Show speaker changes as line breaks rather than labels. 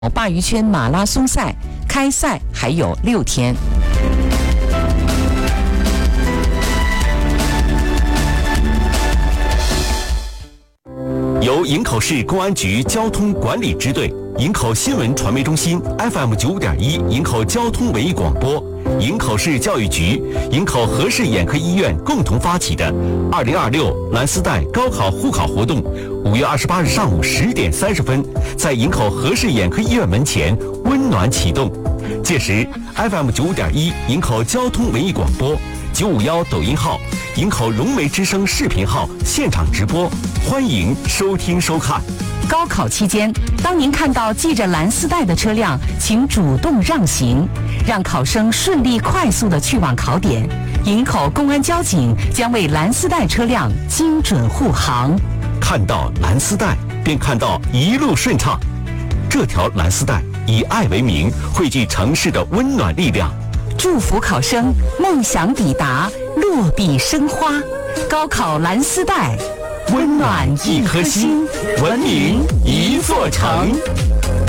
鲅鱼圈马拉松赛开赛还有6天。
由营口市公安局交通管理支队、营口新闻传媒中心 FM 95.1营口交通文艺广播、营口市教育局、营口和氏眼科医院共同发起的2026蓝丝带高考护考活动，5月28日上午10点30分，在营口和氏眼科医院门前温暖启动。届时 FM 95.1营口交通文艺广播、951抖音号、营口融媒之声视频号现场直播，欢迎收听收看。
高考期间，当您看到系着蓝丝带的车辆，请主动让行，让考生顺利快速地去往考点。营口公安交警将为蓝丝带车辆精准护航。
看到蓝丝带，便看到一路顺畅。这条蓝丝带以爱为名，汇聚城市的温暖力量。
祝福考生梦想抵达，落笔生花。高考蓝丝带，温暖一颗心，文明一座城。